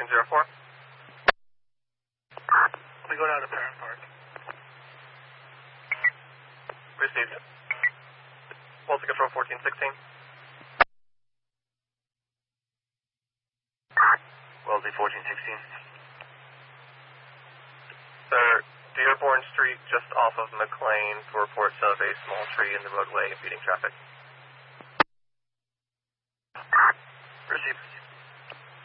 1404. We go down to Parent Park. Received. Volta Control 1416. Wellesley 1416. Sir, Dearborn Street, just off of McLean, for reports of a small tree in the roadway impeding traffic. Received.